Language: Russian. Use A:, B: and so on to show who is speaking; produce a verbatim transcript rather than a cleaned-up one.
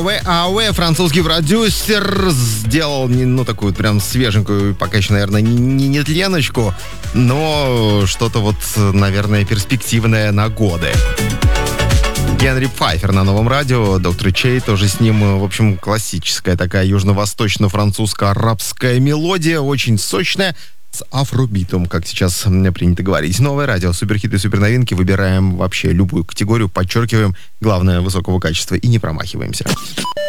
A: Ауэ, ауэ, французский продюсер сделал, ну, такую вот прям свеженькую, пока еще, наверное, не, не нетленочку, но что-то вот, наверное, перспективное на годы. Генри Пфайфер на Новом радио, доктор Чей тоже с ним. В общем, классическая такая южно-восточно-французско-арабская мелодия, очень сочная, с афробитом, как сейчас принято говорить. Новое радио, суперхиты, суперновинки. Выбираем вообще любую категорию, подчеркиваем главное высокого качества и не промахиваемся.